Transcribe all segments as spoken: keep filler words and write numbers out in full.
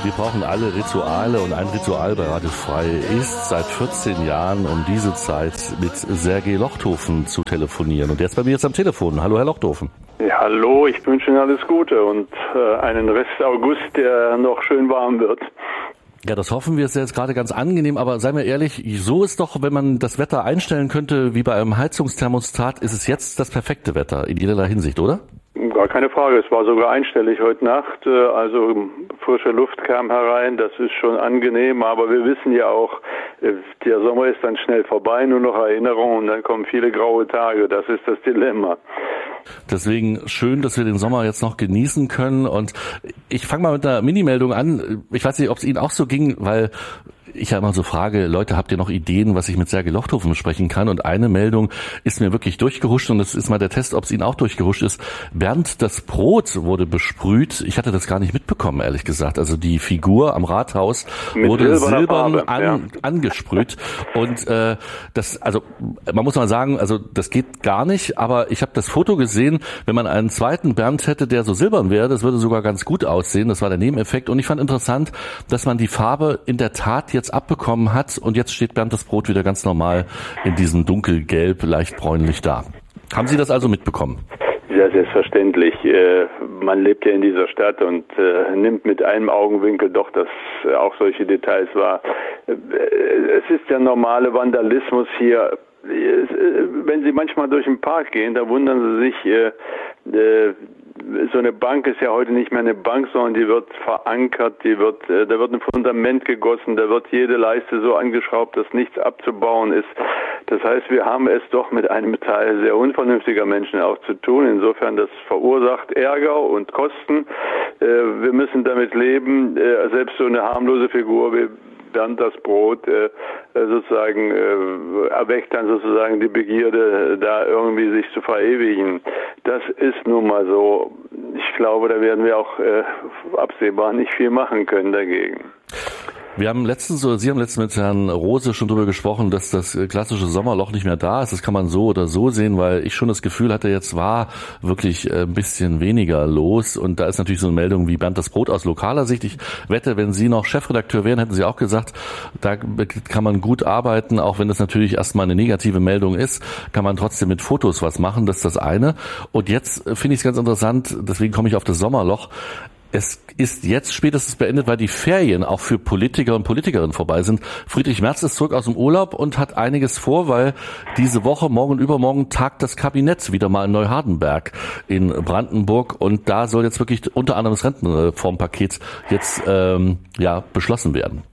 Wir brauchen alle Rituale und ein Ritual bei Radio Frei ist seit vierzehn Jahren um diese Zeit mit Sergei Lochthofen zu telefonieren. Und der ist bei mir jetzt am Telefon. Hallo, Herr Lochthofen. Ja, hallo, ich wünsche Ihnen alles Gute und äh, einen Rest August, der noch schön warm wird. Ja, das hoffen wir. Es ist jetzt gerade ganz angenehm, aber seien wir ehrlich, so ist doch, wenn man das Wetter einstellen könnte, wie bei einem Heizungsthermostat, ist es jetzt das perfekte Wetter in jederlei Hinsicht, oder? Gar keine Frage, es war sogar einstellig heute Nacht, also frische Luft kam herein, das ist schon angenehm, aber wir wissen ja auch, der Sommer ist dann schnell vorbei, nur noch Erinnerung und dann kommen viele graue Tage, das ist das Dilemma. Deswegen schön, dass wir den Sommer jetzt noch genießen können und ich fange mal mit einer Minimeldung an. Ich weiß nicht, ob es Ihnen auch so ging, weil ich ja immer so frage, Leute, habt ihr noch Ideen, was ich mit Sergei Lochthofen besprechen kann? Und eine Meldung ist mir wirklich durchgehuscht und das ist mal der Test, ob es Ihnen auch durchgehuscht ist. Bernd das Brot wurde besprüht. Ich hatte das gar nicht mitbekommen, ehrlich gesagt. Also die Figur am Rathaus mit wurde silbern Farbe, an, ja. angesprüht. Und äh, das, also man muss mal sagen, also das geht gar nicht, aber ich habe das Foto gesehen, wenn man einen zweiten Bernd hätte, der so silbern wäre, das würde sogar ganz gut aussehen. Das war der Nebeneffekt. Und ich fand interessant, dass man die Farbe in der Tat jetzt abbekommen hat und jetzt steht Bernd das Brot wieder ganz normal in diesem dunkelgelb, leicht bräunlich da. Haben Sie das also mitbekommen? Ja, selbstverständlich. Man lebt ja in dieser Stadt und nimmt mit einem Augenwinkel doch, dass auch solche Details war. Es ist der normale Vandalismus hier. Wenn Sie manchmal durch den Park gehen, da wundern Sie sich, so eine Bank ist ja heute nicht mehr eine Bank, sondern die wird verankert, die wird, da wird ein Fundament gegossen, da wird jede Leiste so angeschraubt, dass nichts abzubauen ist. Das heißt, wir haben es doch mit einem Teil sehr unvernünftiger Menschen auch zu tun. Insofern, das verursacht Ärger und Kosten. Wir müssen damit leben. Selbst so eine harmlose Figur wie Bernd das Brot äh, sozusagen äh, erweckt dann sozusagen die Begierde, da irgendwie sich zu verewigen. Das ist nun mal so. Ich glaube, da werden wir auch äh, absehbar nicht viel machen können dagegen. Wir haben letztens, oder Sie haben letztens mit Herrn Rose schon drüber gesprochen, dass das klassische Sommerloch nicht mehr da ist. Das kann man so oder so sehen, weil ich schon das Gefühl hatte, jetzt war wirklich ein bisschen weniger los. Und da ist natürlich so eine Meldung wie Bernd das Brot aus lokaler Sicht. Ich wette, wenn Sie noch Chefredakteur wären, hätten Sie auch gesagt, da kann man gut arbeiten, auch wenn das natürlich erstmal eine negative Meldung ist, kann man trotzdem mit Fotos was machen. Das ist das eine. Und jetzt finde ich es ganz interessant, deswegen komme ich auf das Sommerloch. Es ist jetzt spätestens beendet, weil die Ferien auch für Politiker und Politikerinnen vorbei sind. Friedrich Merz ist zurück aus dem Urlaub und hat einiges vor, weil diese Woche, morgen und übermorgen, tagt das Kabinett wieder mal in Neuhardenberg in Brandenburg. Und da soll jetzt wirklich unter anderem das Rentenreformpaket jetzt ähm, ja beschlossen werden.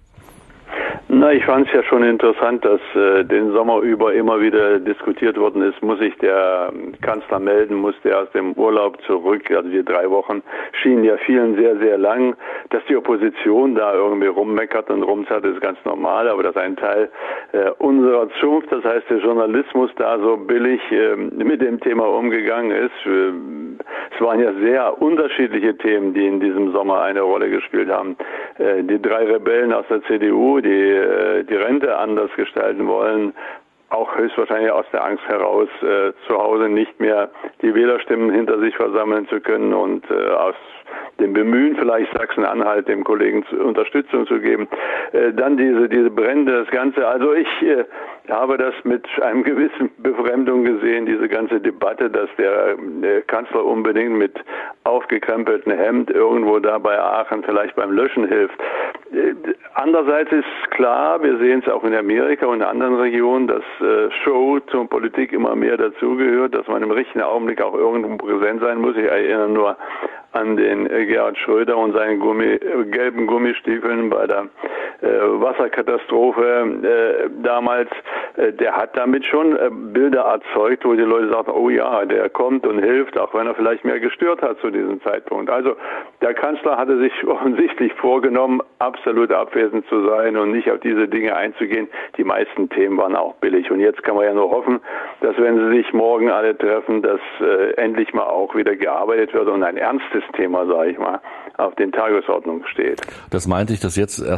Na, ich fand es ja schon interessant, dass äh, den Sommer über immer wieder diskutiert worden ist, muss sich der Kanzler melden, muss der aus dem Urlaub zurück, also die drei Wochen schienen ja vielen sehr, sehr lang, dass die Opposition da irgendwie rummeckert und rumzerrt, ist ganz normal, aber dass ein Teil äh, unserer Zunft, das heißt der Journalismus, da so billig äh, mit dem Thema umgegangen ist. Äh, es waren ja sehr unterschiedliche Themen, die in diesem Sommer eine Rolle gespielt haben. Äh, die drei Rebellen aus der C D U, die die Rente anders gestalten wollen, auch höchstwahrscheinlich aus der Angst heraus, äh, zu Hause nicht mehr die Wählerstimmen hinter sich versammeln zu können und äh, aus dem Bemühen, vielleicht Sachsen-Anhalt dem Kollegen zu, Unterstützung zu geben. Äh, dann diese diese Brände, das Ganze. Also ich äh, habe das mit einem gewissen Befremdung gesehen, diese ganze Debatte, dass der, der Kanzler unbedingt mit aufgekrempeltem Hemd irgendwo da bei Aachen vielleicht beim Löschen hilft. Äh, andererseits ist klar, wir sehen es auch in Amerika und in anderen Regionen, dass äh, Show zur Politik immer mehr dazugehört, dass man im richtigen Augenblick auch irgendwo präsent sein muss. Ich erinnere nur an den äh, Gerhard Schröder und seinen Gummi, äh, gelben Gummistiefeln bei der äh, Wasserkatastrophe äh, damals. Äh, der hat damit schon äh, Bilder erzeugt, wo die Leute sagten, oh ja, der kommt und hilft, auch wenn er vielleicht mehr gestört hat zu diesem Zeitpunkt. Also der Kanzler hatte sich offensichtlich vorgenommen, absolut abwesend zu sein und nicht auf diese Dinge einzugehen. Die meisten Themen waren auch billig. Und jetzt kann man ja nur hoffen, dass wenn sie sich morgen alle treffen, dass äh, endlich mal auch wieder gearbeitet wird und ein ernstes Thema, sage ich mal, auf den Tagesordnungen steht. Das meinte ich, dass jetzt erstmal wieder die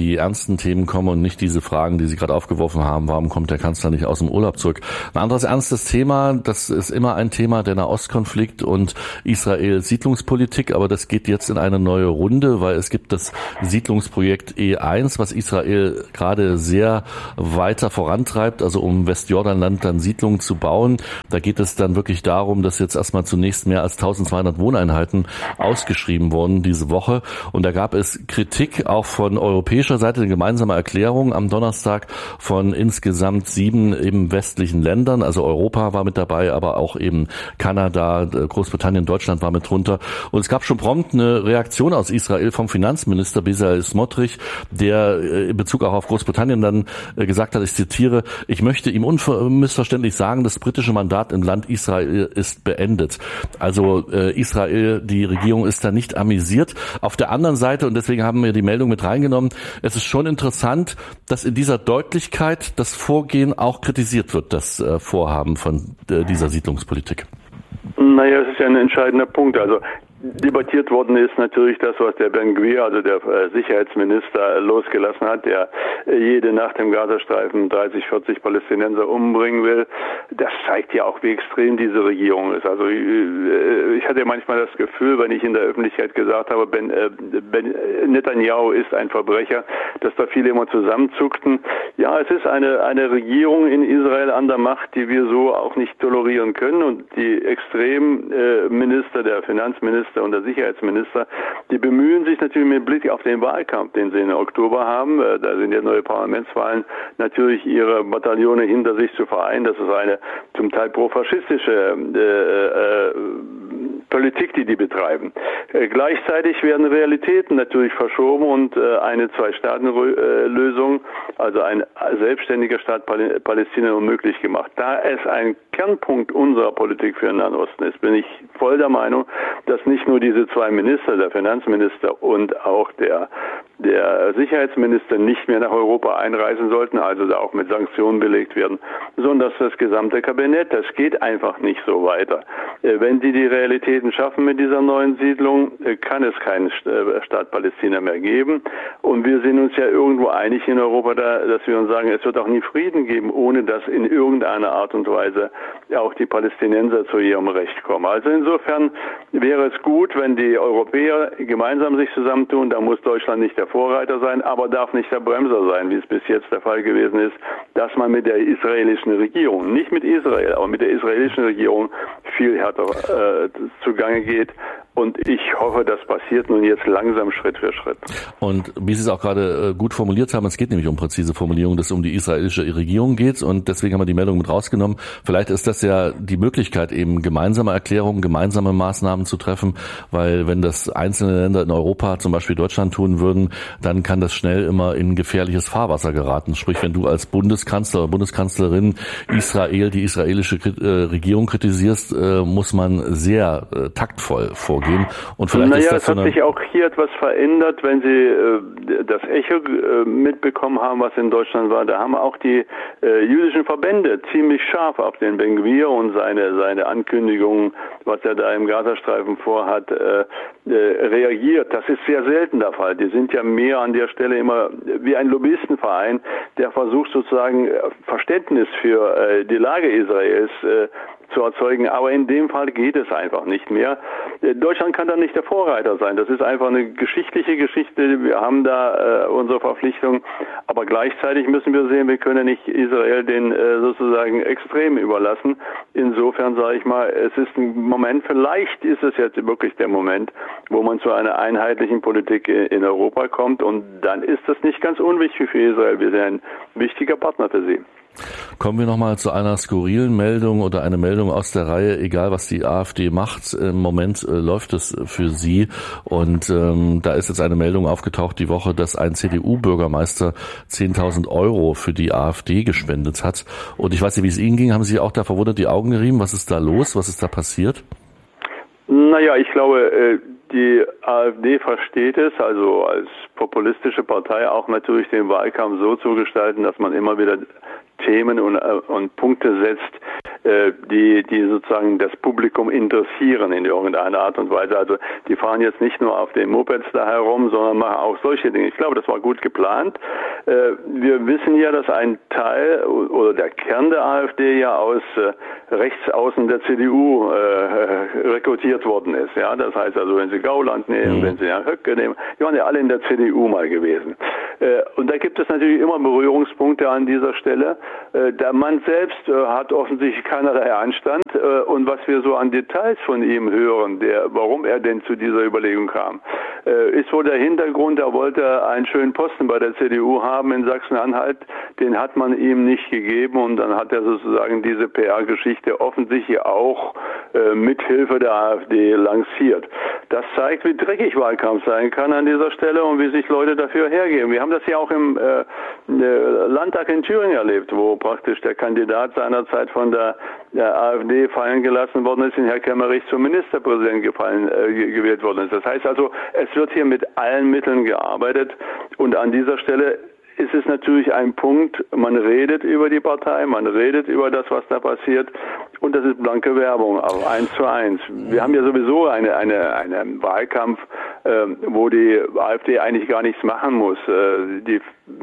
die ernsten Themen kommen und nicht diese Fragen, die Sie gerade aufgeworfen haben, warum kommt der Kanzler nicht aus dem Urlaub zurück. Ein anderes ernstes Thema, das ist immer ein Thema, der Nahostkonflikt und Israels Siedlungspolitik, aber das geht jetzt in eine neue Runde, weil es gibt das Siedlungsprojekt E eins, was Israel gerade sehr weiter vorantreibt, also um Westjordanland dann Siedlungen zu bauen. Da geht es dann wirklich darum, dass jetzt erstmal zunächst mehr als eintausendzweihundert Wohneinheiten ausgeschrieben wurden diese Woche. Und da gab es Kritik auch von europäischer Seite, eine gemeinsame Erklärung am Donnerstag von insgesamt sieben eben westlichen Ländern. Also Europa war mit dabei, aber auch eben Kanada, Großbritannien, Deutschland war mit drunter. Und es gab schon prompt eine Reaktion aus Israel vom Finanzminister Bezalel Smotrich, der in Bezug auch auf Großbritannien dann gesagt hat, ich zitiere, ich möchte ihm unmissverständlich sagen, das britische Mandat im Land Israel ist beendet. Also äh, Israel, die Regierung ist da nicht amüsiert. Auf der anderen Seite, und deswegen haben wir die Meldung mit reingenommen, es ist schon interessant, dass in dieser Deutlichkeit das Vorgehen auch kritisiert wird, das äh, Vorhaben von äh, dieser Siedlungspolitik. Naja, es ist ja ein entscheidender Punkt. Also debattiert worden ist natürlich das, was der Ben-Gvir, also der äh, Sicherheitsminister, losgelassen hat, der äh, jede Nacht im Gazastreifen dreißig, vierzig Palästinenser umbringen will. Das zeigt ja auch, wie extrem diese Regierung ist. Also äh, ich hatte manchmal das Gefühl, wenn ich in der Öffentlichkeit gesagt habe, Ben, äh, Ben Netanyahu ist ein Verbrecher, dass da viele immer zusammenzuckten. Ja, es ist eine, eine Regierung in Israel an der Macht, die wir so auch nicht tolerieren können, und die Extremminister, äh, der Finanzminister und der Sicherheitsminister, die bemühen sich natürlich mit Blick auf den Wahlkampf, den sie im Oktober haben, da sind ja neue Parlamentswahlen, natürlich ihre Bataillone hinter sich zu vereinen. Das ist eine zum Teil profaschistische äh, äh, Politik, die die betreiben. Äh, gleichzeitig werden Realitäten natürlich verschoben und äh, eine Zwei-Staaten-Lösung, also ein selbstständiger Staat Pal- Palästina, unmöglich gemacht. Da es ein Kernpunkt unserer Politik für den Nahen Osten ist, bin ich voll der Meinung, dass nicht nur diese zwei Minister, der Finanzminister und auch der der Sicherheitsminister, nicht mehr nach Europa einreisen sollten, also da auch mit Sanktionen belegt werden, sondern dass das gesamte Kabinett, das geht einfach nicht so weiter. Wenn die die Realitäten schaffen mit dieser neuen Siedlung, kann es keinen Staat Palästina mehr geben. Und wir sind uns ja irgendwo einig in Europa, da, dass wir uns sagen, es wird auch nie Frieden geben, ohne dass in irgendeiner Art und Weise auch die Palästinenser zu ihrem Recht kommen. Also insofern wäre es gut, wenn die Europäer gemeinsam sich zusammentun. Da muss Deutschland nicht der Vorreiter sein, aber darf nicht der Bremser sein, wie es bis jetzt der Fall gewesen ist, dass man mit der israelischen Regierung, nicht mit Israel, aber mit der israelischen Regierung viel härter äh, zugange geht. Und ich hoffe, das passiert nun jetzt langsam Schritt für Schritt. Und wie Sie es auch gerade gut formuliert haben, es geht nämlich um präzise Formulierungen, dass es um die israelische Regierung geht, und deswegen haben wir die Meldung mit rausgenommen. Vielleicht ist das ja die Möglichkeit, eben gemeinsame Erklärungen, gemeinsame Maßnahmen zu treffen, weil wenn das einzelne Länder in Europa, zum Beispiel Deutschland, tun würden, dann kann das schnell immer in gefährliches Fahrwasser geraten. Sprich, wenn du als Bundeskanzler oder Bundeskanzlerin Israel, die israelische Regierung kritisierst, muss man sehr taktvoll vorgehen. Und vielleicht naja, ist das es hat so eine sich auch hier etwas verändert, wenn Sie äh, das Echo äh, mitbekommen haben, was in Deutschland war. Da haben auch die äh, jüdischen Verbände ziemlich scharf auf den Ben-Gvir und seine seine Ankündigungen, was er da im Gazastreifen vorhat, äh, äh, reagiert. Das ist sehr selten der Fall. Die sind ja mehr an der Stelle immer wie ein Lobbyistenverein, der versucht sozusagen Verständnis für äh, die Lage Israels äh, zu erzeugen, aber in dem Fall geht es einfach nicht mehr. Deutschland kann da nicht der Vorreiter sein. Das ist einfach eine geschichtliche Geschichte. Wir haben da äh, unsere Verpflichtung, aber gleichzeitig müssen wir sehen, wir können nicht Israel den äh, sozusagen extrem überlassen. Insofern sage ich mal, es ist ein Moment, vielleicht ist es jetzt wirklich der Moment, wo man zu einer einheitlichen Politik in Europa kommt, und dann ist das nicht ganz unwichtig für Israel. Wir sind ein wichtiger Partner für sie. Kommen wir nochmal zu einer skurrilen Meldung oder eine Meldung aus der Reihe, egal was die AfD macht, im Moment äh, läuft es für sie, und ähm, da ist jetzt eine Meldung aufgetaucht die Woche, dass ein C D U-Bürgermeister zehntausend Euro für die AfD gespendet hat, und ich weiß nicht, wie es Ihnen ging, haben Sie auch da verwundert die Augen gerieben? Was ist da los? Was ist da passiert? Naja, ich glaube, die AfD versteht es, also als populistische Partei auch natürlich den Wahlkampf so zu gestalten, dass man immer wieder Themen und, und Punkte setzt, die, die sozusagen das Publikum interessieren in irgendeiner Art und Weise. Also die fahren jetzt nicht nur auf den Mopeds da herum, sondern machen auch solche Dinge. Ich glaube, das war gut geplant. Wir wissen ja, dass ein Teil oder der Kern der AfD ja aus rechts außen der C D U rekrutiert worden ist. Ja, das heißt also, wenn Sie Gauland nehmen, mhm. wenn Sie Herrn Höcke nehmen, die waren ja alle in der C D U mal gewesen. Und da gibt es natürlich immer Berührungspunkte an dieser Stelle. Der Mann selbst hat offensichtlich keinerlei Anstand, und was wir so an Details von ihm hören, der, warum er denn zu dieser Überlegung kam, ist wohl der Hintergrund, er wollte einen schönen Posten bei der C D U haben in Sachsen-Anhalt, den hat man ihm nicht gegeben, und dann hat er sozusagen diese P R-Geschichte offensichtlich auch äh, mithilfe der AfD lanciert. Das zeigt, wie dreckig Wahlkampf sein kann an dieser Stelle und wie sich Leute dafür hergeben. Wir haben das ja auch im äh, Landtag in Thüringen erlebt, wo praktisch der Kandidat seinerzeit von der, der AfD fallen gelassen worden ist, in Herr Kemmerich zum Ministerpräsidenten gefallen, äh, gewählt worden ist. Das heißt also, es wird hier mit allen Mitteln gearbeitet, und an dieser Stelle ist es natürlich ein Punkt, man redet über die Partei, man redet über das, was da passiert, und das ist blanke Werbung, auch eins zu eins. Wir haben ja sowieso eine, eine, einen Wahlkampf, äh, wo die AfD eigentlich gar nichts machen muss. Äh, die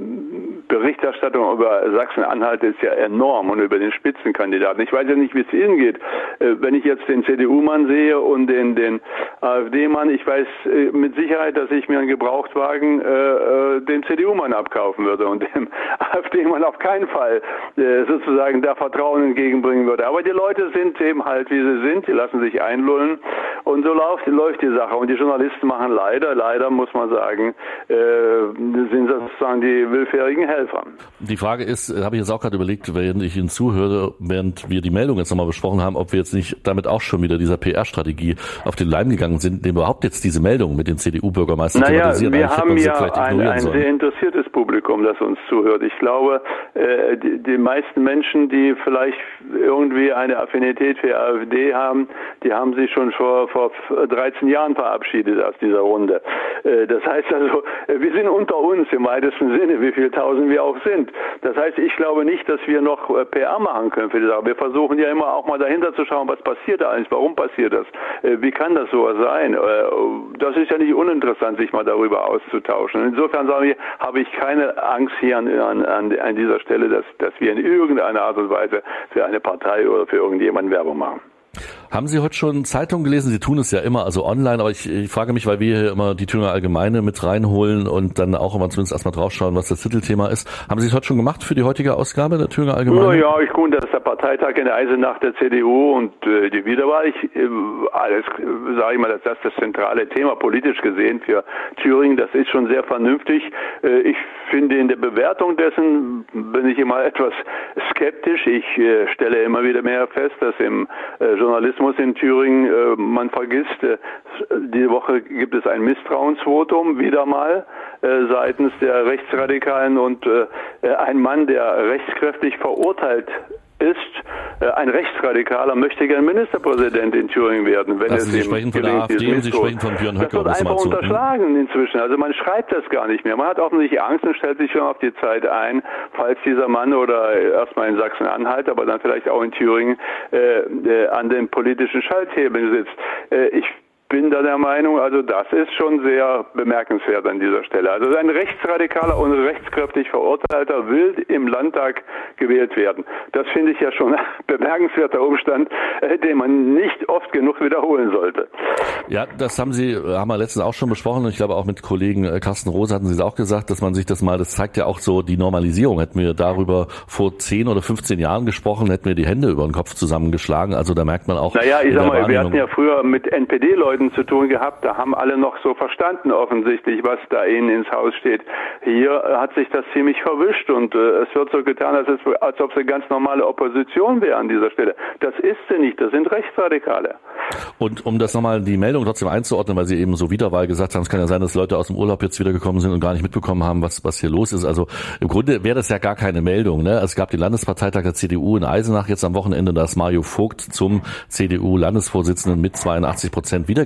Berichterstattung über Sachsen-Anhalt ist ja enorm, und über den Spitzenkandidaten. Ich weiß ja nicht, wie es Ihnen geht. Äh, wenn ich jetzt den C D U-Mann sehe und den, den AfD-Mann, ich weiß äh, mit Sicherheit, dass ich mir einen Gebrauchtwagen äh, den C D U-Mann abkaufen würde und dem AfD-Mann auf keinen Fall äh, sozusagen da Vertrauen entgegenbringen würde. Aber die Leute sind eben halt, wie sie sind, die lassen sich einlullen, und so läuft, läuft die Sache. Und die Journalisten machen leider, leider muss man sagen, äh, sind sozusagen die willfährigen Helfer. Die Frage ist, habe ich jetzt auch gerade überlegt, während ich Ihnen zuhöre, während wir die Meldung jetzt nochmal besprochen haben, ob wir jetzt nicht damit auch schon wieder dieser P R-Strategie auf den Leim gegangen sind, indem wir überhaupt jetzt diese Meldung mit den C D U-Bürgermeistern naja, thematisieren. Wir haben ja ein, ein sehr interessiertes Publikum, das uns zuhört. Ich glaube, äh, die, die meisten Menschen, die vielleicht irgendwie eine Affinität für AfD haben, die haben sich schon vor, vor dreizehn Jahren verabschiedet aus dieser Runde. Äh, das heißt also, wir sind unter uns im weitesten Sinne, wie viel tausend wir auch sind. Das heißt, ich glaube nicht, dass wir noch P R machen können für die Sache. Wir versuchen ja immer auch mal dahinter zu schauen, was passiert da eigentlich, warum passiert das, äh, wie kann das so sein? Äh, das ist ja nicht uninteressant, sich mal darüber auszutauschen. Insofern sage ich, habe ich keine Angst hier an, an, an dieser Stelle, dass, dass wir in irgendeiner Art und Weise für eine Partei oder für irgendjemanden Werbung machen. Haben Sie heute schon Zeitungen gelesen? Sie tun es ja immer, also online, aber ich, ich frage mich, weil wir hier immer die Thüringer Allgemeine mit reinholen und dann auch immer zumindest erstmal draufschauen, was das Titelthema ist. Haben Sie es heute schon gemacht für die heutige Ausgabe der Thüringer Allgemeine? Ja, ja, ich gucke, das ist der Parteitag in Eisenach der C D U und äh, die Wiederwahl. Ich, äh, alles, sage ich mal, dass das das zentrale Thema politisch gesehen für Thüringen, das ist schon sehr vernünftig. Äh, ich finde, in der Bewertung dessen bin ich immer etwas skeptisch. Ich äh, stelle immer wieder mehr fest, dass im äh, Journalismus in Thüringen, äh, man vergisst, äh, diese Woche gibt es ein Misstrauensvotum wieder mal äh, seitens der Rechtsradikalen, und äh, ein Mann, der rechtskräftig verurteilt ist, äh, ein Rechtsradikaler möchte gern Ministerpräsident in Thüringen werden. Wenn also es Sie sprechen von der AfD und Sie sprechen von Björn Höcke. Das wird einfach unterschlagen inzwischen. Also man schreibt das gar nicht mehr. Man hat offensichtlich Angst und stellt sich schon auf die Zeit ein, falls dieser Mann oder erstmal in Sachsen-Anhalt, aber dann vielleicht auch in Thüringen äh, äh, an den politischen Schalthebeln sitzt. Äh, ich bin da der Meinung, also das ist schon sehr bemerkenswert an dieser Stelle. Also ein rechtsradikaler und rechtskräftig Verurteilter will im Landtag gewählt werden. Das finde ich ja schon ein bemerkenswerter Umstand, äh, den man nicht oft genug wiederholen sollte. Ja, das haben Sie, haben wir letztens auch schon besprochen, und ich glaube auch mit Kollegen Carsten Rose hatten Sie es auch gesagt, dass man sich das mal, das zeigt ja auch so die Normalisierung. Hätten wir darüber vor zehn oder fünfzehn Jahren gesprochen, hätten wir die Hände über den Kopf zusammengeschlagen. Also da merkt man auch. Naja, ich sag mal, wir hatten ja früher mit N P D-Leuten zu tun gehabt, da haben alle noch so verstanden offensichtlich, was da ihnen ins Haus steht. Hier hat sich das ziemlich verwischt, und äh, es wird so getan, als, es, als ob sie ganz normale Opposition wäre an dieser Stelle. Das ist sie nicht, das sind Rechtsradikale. Und um das nochmal die Meldung trotzdem einzuordnen, weil Sie eben so Wiederwahl gesagt haben, es kann ja sein, dass Leute aus dem Urlaub jetzt wiedergekommen sind und gar nicht mitbekommen haben, was was hier los ist. Also im Grunde wäre das ja gar keine Meldung. Ne? Es gab den Landesparteitag der C D U in Eisenach jetzt am Wochenende, da ist Mario Vogt zum C D U-Landesvorsitzenden mit zweiundachtzig Prozent wiedergewählt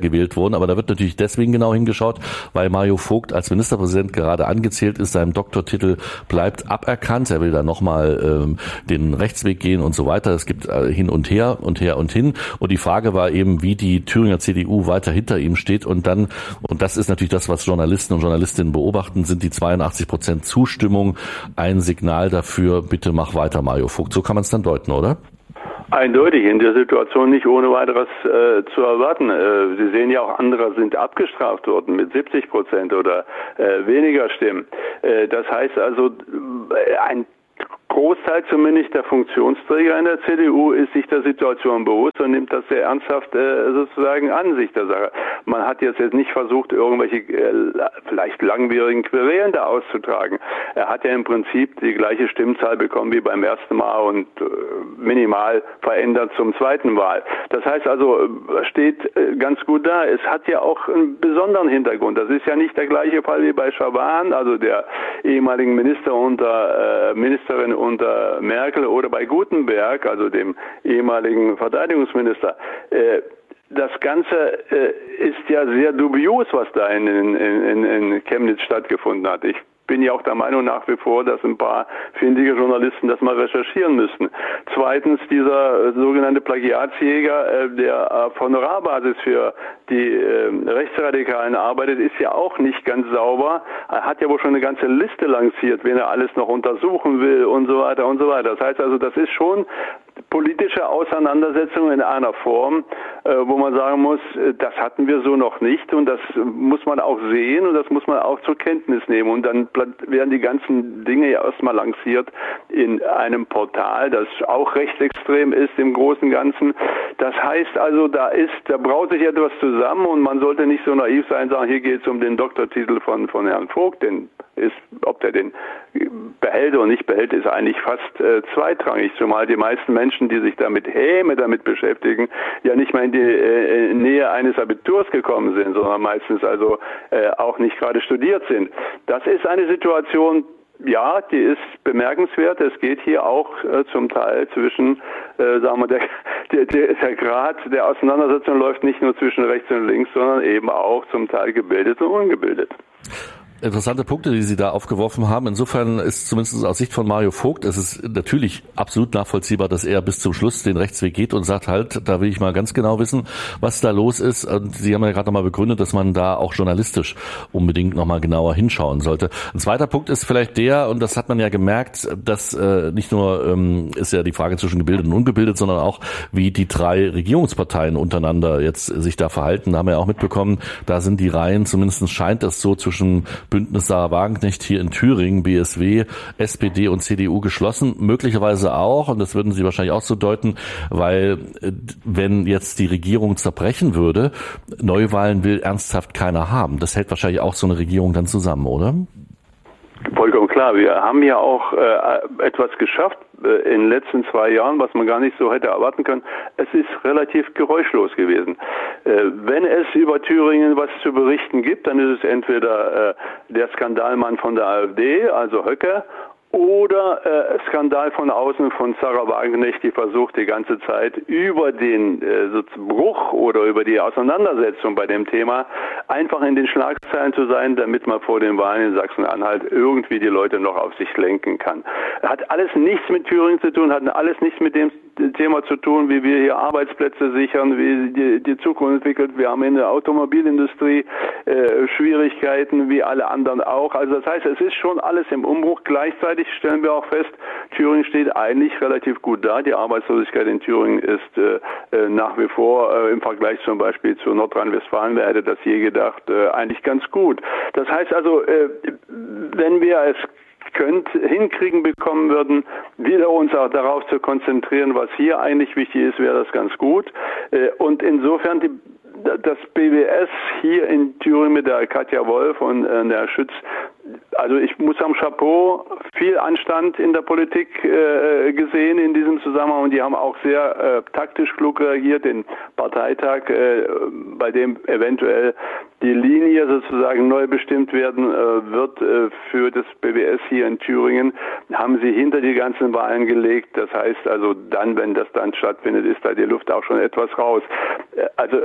wiedergewählt wurden. Aber da wird natürlich deswegen genau hingeschaut, weil Mario Vogt als Ministerpräsident gerade angezählt ist, seinem Doktortitel bleibt aberkannt. Er will da nochmal ähm, den Rechtsweg gehen und so weiter. Es gibt äh, hin und her und her und hin. Und die Frage war eben, wie die Thüringer C D U weiter hinter ihm steht. Und dann, und das ist natürlich das, was Journalisten und Journalistinnen beobachten, sind die zweiundachtzig Prozent Zustimmung ein Signal dafür, bitte mach weiter, Mario Vogt. So kann man es dann deuten, oder? Eindeutig, in der Situation nicht ohne weiteres äh, zu erwarten. Äh, Sie sehen ja auch, andere sind abgestraft worden mit siebzig Prozent oder äh, weniger Stimmen. Äh, das heißt also, äh, ein Großteil zumindest der Funktionsträger in der C D U ist sich der Situation bewusst und nimmt das sehr ernsthaft äh, sozusagen an sich der Sache. Man hat jetzt, jetzt nicht versucht, irgendwelche äh, vielleicht langwierigen Querelen da auszutragen. Er hat ja im Prinzip die gleiche Stimmzahl bekommen wie beim ersten Mal und äh, minimal verändert zum zweiten Mal. Das heißt also, steht äh, ganz gut da. Es hat ja auch einen besonderen Hintergrund. Das ist ja nicht der gleiche Fall wie bei Schawan, also der ehemaligen Minister unter äh, Ministerin unter Merkel, oder bei Gutenberg, also dem ehemaligen Verteidigungsminister. Äh, das Ganze äh, ist ja sehr dubios, was da in, in, in, in Chemnitz stattgefunden hat. Ich bin ja auch der Meinung nach wie vor, dass ein paar findige Journalisten das mal recherchieren müssten. Zweitens, dieser äh, sogenannte Plagiatsjäger, äh, der auf Honorarbasis für die äh, Rechtsradikalen arbeitet, ist ja auch nicht ganz sauber. Er hat ja wohl schon eine ganze Liste lanciert, wen er alles noch untersuchen will und so weiter und so weiter. Das heißt also, das ist schon politische Auseinandersetzung in einer Form, äh, wo man sagen muss, das hatten wir so noch nicht, und das muss man auch sehen und das muss man auch zur Kenntnis nehmen. Und dann werden die ganzen Dinge ja erstmal lanciert in einem Portal, das auch rechtsextrem ist im Großen und Ganzen. Das heißt also, da ist, da braut sich etwas zusammen, und man sollte nicht so naiv sein und sagen, hier geht es um den Doktortitel von, von Herrn Vogt, denn ist, ob der den behält oder nicht behält, ist eigentlich fast äh, zweitrangig, zumal die meisten Menschen, die sich damit Häme damit beschäftigen, ja nicht mal in die äh, Nähe eines Abiturs gekommen sind, sondern meistens also äh, auch nicht gerade studiert sind. Das ist eine Situation, ja, die ist bemerkenswert. Es geht hier auch äh, zum Teil zwischen, äh, sagen wir, der, der, der, der Grad der Auseinandersetzung läuft nicht nur zwischen rechts und links, sondern eben auch zum Teil gebildet und ungebildet. Interessante Punkte, die Sie da aufgeworfen haben. Insofern ist zumindest aus Sicht von Mario Vogt, es ist natürlich absolut nachvollziehbar, dass er bis zum Schluss den Rechtsweg geht und sagt, halt, da will ich mal ganz genau wissen, was da los ist. Und Sie haben ja gerade nochmal begründet, dass man da auch journalistisch unbedingt nochmal genauer hinschauen sollte. Ein zweiter Punkt ist vielleicht der, und das hat man ja gemerkt, dass äh, nicht nur ähm, ist ja die Frage zwischen gebildet und ungebildet, sondern auch, wie die drei Regierungsparteien untereinander jetzt sich da verhalten. Da haben wir ja auch mitbekommen, da sind die Reihen, zumindest scheint das so, zwischen Bündnis Sarah Wagenknecht hier in Thüringen, B S W, S P D und C D U geschlossen. Möglicherweise auch, und das würden Sie wahrscheinlich auch so deuten, weil wenn jetzt die Regierung zerbrechen würde, Neuwahlen will ernsthaft keiner haben. Das hält wahrscheinlich auch so eine Regierung dann zusammen, oder? Vollkommen klar. Wir haben ja auch äh, etwas geschafft äh, in den letzten zwei Jahren, was man gar nicht so hätte erwarten können. Es ist relativ geräuschlos gewesen. Äh, wenn es über Thüringen was zu berichten gibt, dann ist es entweder äh, der Skandalmann von der AfD, also Höcke, oder äh, Skandal von außen von Sarah Wagenknecht, die versucht die ganze Zeit über den äh, so Bruch oder über die Auseinandersetzung bei dem Thema einfach in den Schlagzeilen zu sein, damit man vor den Wahlen in Sachsen-Anhalt irgendwie die Leute noch auf sich lenken kann. Hat alles nichts mit Thüringen zu tun, hat alles nichts mit dem Thema zu tun, wie wir hier Arbeitsplätze sichern, wie die, die Zukunft entwickelt. Wir haben in der Automobilindustrie äh, Schwierigkeiten, wie alle anderen auch. Also das heißt, es ist schon alles im Umbruch. Gleichzeitig stellen wir auch fest, Thüringen steht eigentlich relativ gut da. Die Arbeitslosigkeit in Thüringen ist äh, nach wie vor äh, im Vergleich zum Beispiel zu Nordrhein-Westfalen, wer hätte das je gedacht, äh, eigentlich ganz gut. Das heißt also, äh, wenn wir es könnt, hinkriegen bekommen würden, wieder uns auch darauf zu konzentrieren, was hier eigentlich wichtig ist, wäre das ganz gut. Und insofern die, das B W S hier in Thüringen mit der Katja Wolf und äh, der Schütz, also ich muss sagen, Chapeau, viel Anstand in der Politik äh, gesehen in diesem Zusammenhang, und die haben auch sehr äh, taktisch klug reagiert. Den Parteitag, äh, bei dem eventuell die Linie sozusagen neu bestimmt werden äh, wird äh, für das B W S hier in Thüringen, haben sie hinter die ganzen Wahlen gelegt. Das heißt also dann, wenn das dann stattfindet, ist da die Luft auch schon etwas raus. Äh, also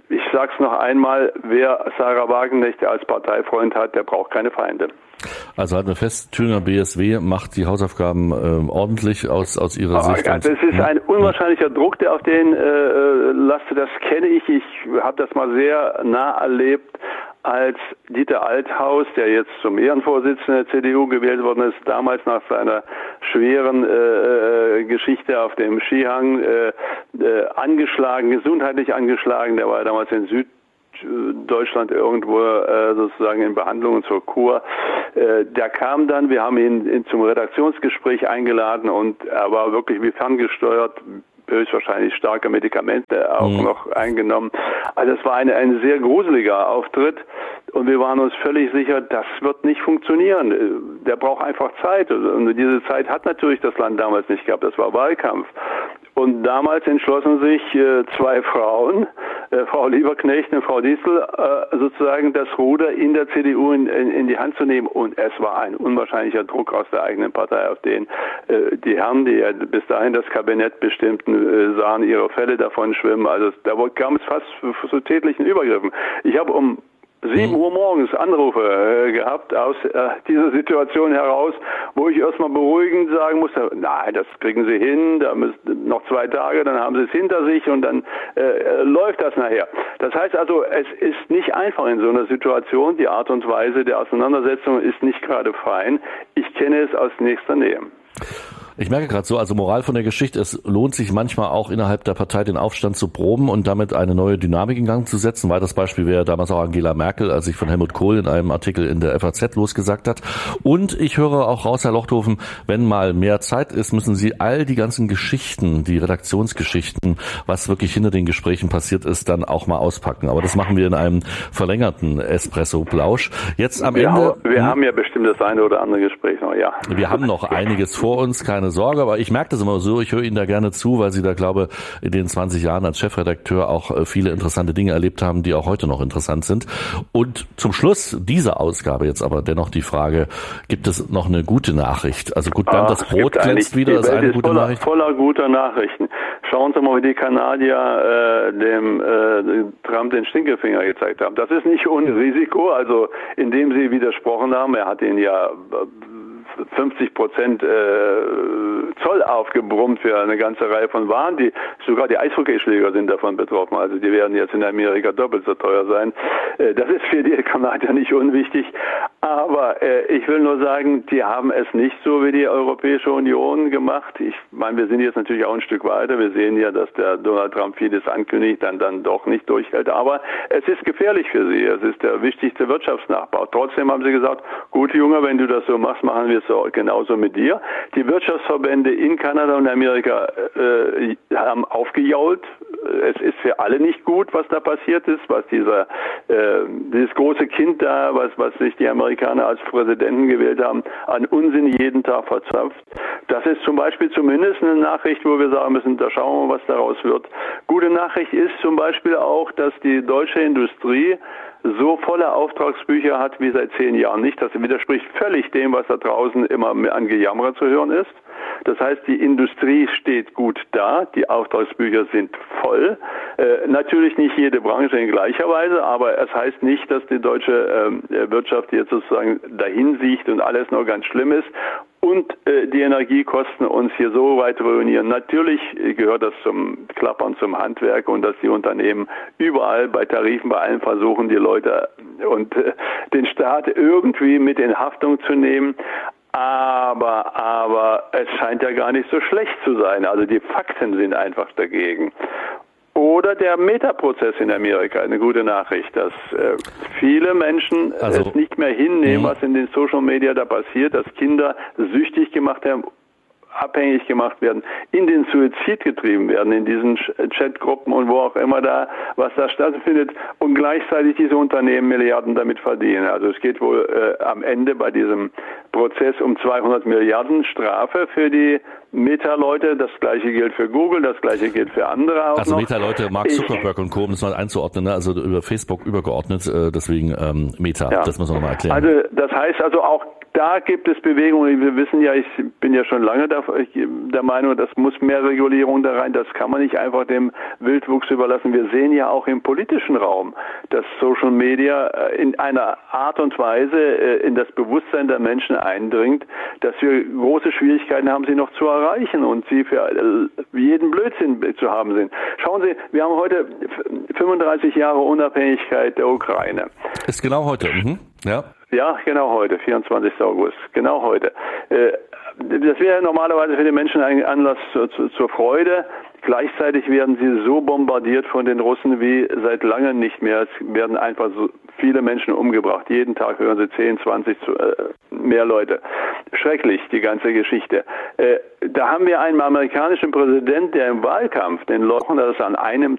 ich sag's noch einmal, wer Sarah Wagenknecht als Parteifreund hat, der braucht keine Feinde. Also halten wir fest, Thüringer B S W macht die Hausaufgaben äh, ordentlich aus aus ihrer oh, Sicht. Das ist ein unwahrscheinlicher Druck, der auf den äh, lastet. Das kenne ich. Ich habe das mal sehr nah erlebt, als Dieter Althaus, der jetzt zum Ehrenvorsitzenden der C D U gewählt worden ist, damals nach seiner schweren äh, Geschichte auf dem Skihang äh, äh, angeschlagen, gesundheitlich angeschlagen. Der war damals in Süd Deutschland irgendwo äh, sozusagen in Behandlung zur Kur. Äh, der kam dann, wir haben ihn in, zum Redaktionsgespräch eingeladen und er war wirklich wie ferngesteuert, höchstwahrscheinlich starke Medikamente auch mhm. noch eingenommen. Also es war eine, ein sehr gruseliger Auftritt und wir waren uns völlig sicher, das wird nicht funktionieren. Der braucht einfach Zeit und diese Zeit hat natürlich das Land damals nicht gehabt. Das war Wahlkampf. Und damals entschlossen sich äh, zwei Frauen, äh, Frau Lieberknecht und Frau Diestel, äh, sozusagen das Ruder in der C D U in, in, in die Hand zu nehmen. Und es war ein unwahrscheinlicher Druck aus der eigenen Partei, auf den äh, die Herren, die ja bis dahin das Kabinett bestimmten, äh, sahen ihre Fälle davon schwimmen. Also da kam es fast zu so tätlichen Übergriffen. Ich habe um sieben Uhr morgens Anrufe äh, gehabt aus äh, dieser Situation heraus, wo ich erstmal beruhigend sagen musste, nein, das kriegen Sie hin, da müssen noch zwei Tage, dann haben Sie es hinter sich und dann äh, läuft das nachher. Das heißt also, es ist nicht einfach in so einer Situation, die Art und Weise der Auseinandersetzung ist nicht gerade fein. Ich kenne es aus nächster Nähe. Ich merke gerade so, also Moral von der Geschichte, es lohnt sich manchmal auch innerhalb der Partei den Aufstand zu proben und damit eine neue Dynamik in Gang zu setzen. Weiteres Beispiel wäre damals auch Angela Merkel, als sich von Helmut Kohl in einem Artikel in der F A Z losgesagt hat. Und ich höre auch raus, Herr Lochthofen, wenn mal mehr Zeit ist, müssen Sie all die ganzen Geschichten, die Redaktionsgeschichten, was wirklich hinter den Gesprächen passiert ist, dann auch mal auspacken. Aber das machen wir in einem verlängerten Espresso-Plausch. Jetzt am wir Ende... Haben, wir hm, haben ja bestimmt das eine oder andere Gespräch noch, ja. Wir haben noch einiges vor uns, keine Sorge, aber ich merke das immer so, ich höre Ihnen da gerne zu, weil Sie da, glaube ich, in den zwanzig Jahren als Chefredakteur auch viele interessante Dinge erlebt haben, die auch heute noch interessant sind. Und zum Schluss dieser Ausgabe jetzt aber dennoch die Frage, gibt es noch eine gute Nachricht? Also gut, dann das Brot glänzt wieder, ist eine gute voller, Nachricht. Voller guter Nachrichten. Schauen Sie mal, wie die Kanadier äh, dem äh, Trump den Stinkefinger gezeigt haben. Das ist nicht ohne Risiko, also indem sie widersprochen haben, er hat ihn ja fünfzig Prozent äh, Zoll aufgebrummt für eine ganze Reihe von Waren, die sogar die Eishockeyschläger sind davon betroffen, also die werden jetzt in Amerika doppelt so teuer sein. Äh, das ist für die Kanadier nicht unwichtig, aber äh, ich will nur sagen, die haben es nicht so wie die Europäische Union gemacht. Ich meine, wir sind jetzt natürlich auch ein Stück weiter, wir sehen ja, dass der Donald Trump vieles ankündigt, dann dann doch nicht durchhält, aber es ist gefährlich für sie, es ist der wichtigste Wirtschaftsnachbau. Trotzdem haben sie gesagt, gut Junge, wenn du das so machst, machen wir es so genauso mit dir. Die Wirtschaftsverbände in Kanada und Amerika äh, haben aufgejault. Es ist für alle nicht gut, was da passiert ist, was dieser äh, dieses große Kind da, was was sich die Amerikaner als Präsidenten gewählt haben, an Unsinn jeden Tag verzapft. Das ist zum Beispiel zumindest eine Nachricht, wo wir sagen müssen, da schauen wir mal, was daraus wird. Gute Nachricht ist zum Beispiel auch, dass die deutsche Industrie so volle Auftragsbücher hat wie seit zehn Jahren nicht. Das widerspricht völlig dem, was da draußen immer an Gejammer zu hören ist. Das heißt, die Industrie steht gut da, die Auftragsbücher sind voll. Äh, natürlich nicht jede Branche in gleicher Weise, aber es heißt nicht, dass die deutsche äh, Wirtschaft jetzt sozusagen dahin sieht und alles nur ganz schlimm ist. Und äh, die Energiekosten uns hier so weit ruinieren. Natürlich gehört das zum Klappern, zum Handwerk und dass die Unternehmen überall bei Tarifen, bei allen versuchen, die Leute und äh, den Staat irgendwie mit in Haftung zu nehmen. Aber, aber es scheint ja gar nicht so schlecht zu sein. Also die Fakten sind einfach dagegen. Oder der Meta-Prozess in Amerika, eine gute Nachricht, dass äh, viele Menschen also, es nicht mehr hinnehmen, mh. was in den Social Media da passiert, dass Kinder süchtig gemacht haben, abhängig gemacht werden, in den Suizid getrieben werden, in diesen Chatgruppen und wo auch immer da, was da stattfindet und gleichzeitig diese Unternehmen Milliarden damit verdienen. Also es geht wohl äh, am Ende bei diesem Prozess um zweihundert Milliarden Strafe für die Meta-Leute. Das gleiche gilt für Google, das gleiche gilt für andere auch also noch. Meta-Leute, Mark Zuckerberg ich, und Co., um das mal einzuordnen, ne? Also über Facebook übergeordnet, äh, deswegen ähm, Meta, ja. Das muss man nochmal erklären. Also das heißt also auch, da gibt es Bewegungen. Wir wissen ja, ich bin ja schon lange der, der Meinung, das muss mehr Regulierung da rein. Das kann man nicht einfach dem Wildwuchs überlassen. Wir sehen ja auch im politischen Raum, dass Social Media in einer Art und Weise in das Bewusstsein der Menschen eindringt, dass wir große Schwierigkeiten haben, sie noch zu erreichen und sie für jeden Blödsinn zu haben sind. Schauen Sie, wir haben heute fünfunddreißig Jahre Unabhängigkeit der Ukraine. Ist genau heute, mhm. ja. Ja, genau heute, vierundzwanzigster August, genau heute. Das wäre normalerweise für die Menschen ein Anlass zur, zur Freude. Gleichzeitig werden sie so bombardiert von den Russen wie seit langem nicht mehr. Es werden einfach so viele Menschen umgebracht. Jeden Tag hören sie zehn, zwanzig äh, mehr Leute. Schrecklich, die ganze Geschichte. Äh, da haben wir einen amerikanischen Präsident, der im Wahlkampf den Leuten das an einem